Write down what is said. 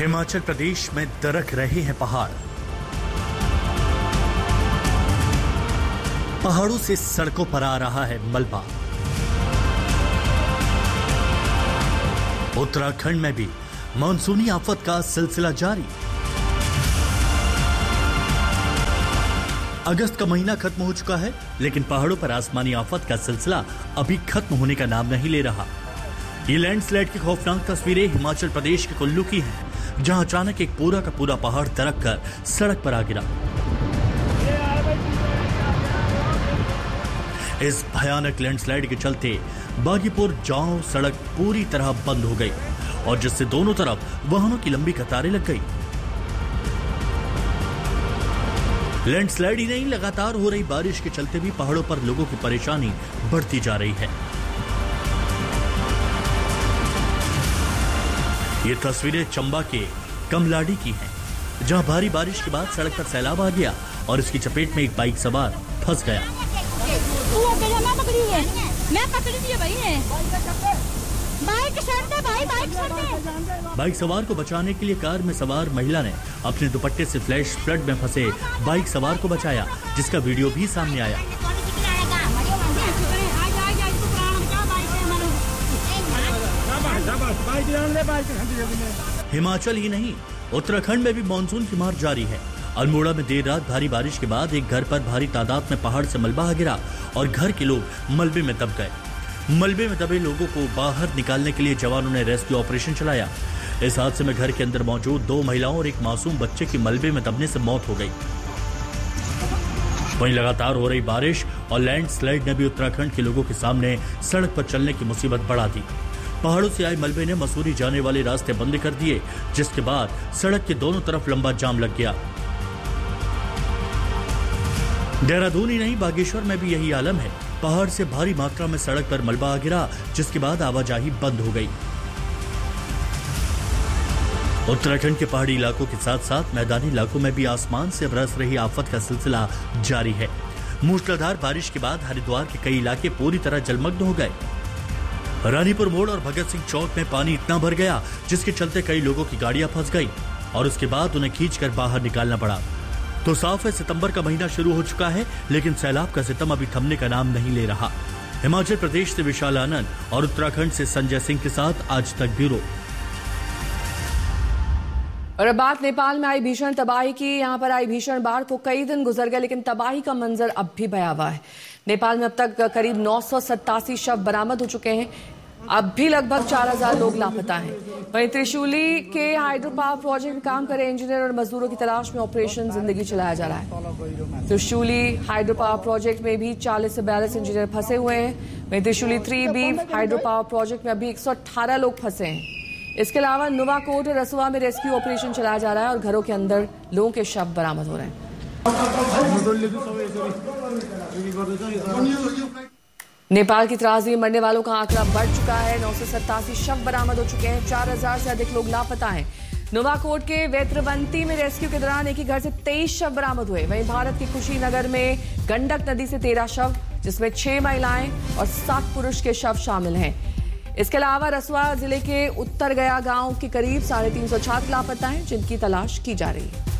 हिमाचल प्रदेश में दरक रहे हैं पहाड़। पहाड़ों से सड़कों पर आ रहा है मलबा। उत्तराखंड में भी मानसूनी आफत का सिलसिला जारी। अगस्त का महीना खत्म हो चुका है, लेकिन पहाड़ों पर आसमानी आफत का सिलसिला अभी खत्म होने का नाम नहीं ले रहा। ये लैंडस्लाइड की खौफनाक तस्वीरें हिमाचल प्रदेश के कुल्लू की हैं, जहां अचानक एक पूरा का पूरा पहाड़ दरक कर सड़क पर आ गिरा। इस भयानक लैंडस्लाइड के चलते बागीपुर जाओ सड़क पूरी तरह बंद हो गई और जिससे दोनों तरफ वाहनों की लंबी कतारें लग गई। लैंडस्लाइड ही नहीं, लगातार हो रही बारिश के चलते भी पहाड़ों पर लोगों की परेशानी बढ़ती जा रही है। ये तस्वीरें चंबा के कमलाडी की हैं, जहां भारी बारिश के बाद सड़क पर सैलाब आ गया और इसकी चपेट में एक बाइक सवार फंस गया। बाइक सवार को बचाने के लिए कार में सवार महिला ने अपने दुपट्टे से फ्लैश फ्लड में फंसे बाइक सवार को बचाया, जिसका वीडियो भी सामने आया। हिमाचल ही नहीं, उत्तराखंड में भी मानसून की मार जारी है। अल्मोड़ा में देर रात भारी बारिश के बाद एक घर पर भारी तादाद में पहाड़ से मलबा गिरा और घर के लोग मलबे में दब गए। मलबे में दबे लोगों को बाहर निकालने के लिए जवानों ने रेस्क्यू ऑपरेशन चलाया। इस हादसे में घर के अंदर मौजूद 2 महिलाओं और एक मासूम बच्चे की मलबे में दबने से मौत हो गई। वहीं लगातार हो रही बारिश और लैंडस्लाइड ने भी उत्तराखंड के लोगों के सामने सड़क पर चलने की मुसीबत बढ़ा दी। पहाड़ों से आए मलबे ने मसूरी जाने वाले रास्ते बंद कर दिए, जिसके बाद सड़क के दोनों तरफ लंबा जाम लग गया। देहरादून ही नहीं, बागेश्वर में भी यही आलम है। पहाड़ से भारी मात्रा में सड़क पर मलबा आ गिरा, जिसके बाद आवाजाही बंद हो गई। उत्तराखंड के पहाड़ी इलाकों के साथ साथ मैदानी इलाकों में भी आसमान से बरस रही आफत का सिलसिला जारी है। मूसलाधार बारिश के बाद हरिद्वार के कई इलाके पूरी तरह जलमग्न हो गए। रानीपुर मोड़ और भगत सिंह चौक में पानी इतना भर गया, जिसके चलते कई लोगों की गाड़ियां फंस गई और उसके बाद उन्हें खींचकर बाहर निकालना पड़ा। तो साफ है, सितंबर का महीना शुरू हो चुका है, लेकिन सैलाब का सितम अभी थमने का नाम नहीं ले रहा। हिमाचल प्रदेश से विशाल आनंद और उत्तराखंड से संजय सिंह के साथ आज तक ब्यूरो। और अब बात नेपाल में आई भीषण तबाही की। यहाँ पर आई भीषण बाढ़ को कई दिन गुजर गए, लेकिन तबाही का मंजर अब भी भयावह है। नेपाल में अब तक करीब 987 शव बरामद हो चुके हैं। अब भी लगभग 4000 लोग लापता हैं। वहीं त्रिशूली के हाइड्रो पावर प्रोजेक्ट में काम कर रहे इंजीनियर और मजदूरों की तलाश में ऑपरेशन जिंदगी चलाया जा रहा है। त्रिशूली हाइड्रो पावर प्रोजेक्ट में भी 40 से 42 इंजीनियर फंसे हुए हैं। वहीं Trishuli 3B hydro power project में अभी 118 लोग फंसे हैं। इसके अलावा नुवाकोट और रसुआ में रेस्क्यू ऑपरेशन चलाया जा रहा है और घरों के अंदर लोगों के शव बरामद हो रहे हैं। नेपाल की त्रासदी में मरने वालों का आंकड़ा बढ़ चुका है। 987 शव बरामद हो चुके हैं। 4000 से अधिक लोग लापता हैं। नुवाकोट के वेत्रवंती में रेस्क्यू के दौरान एक ही घर से 23 शव बरामद हुए। वहीं भारत के कुशीनगर में गंडक नदी से 13 शव, जिसमें 6 महिलाएं और 7 पुरुष के शव शामिल हैं। इसके अलावा रसुआ जिले के उत्तर गया गांव के करीब 350 छात्र लापता हैं, जिनकी तलाश की जा रही है।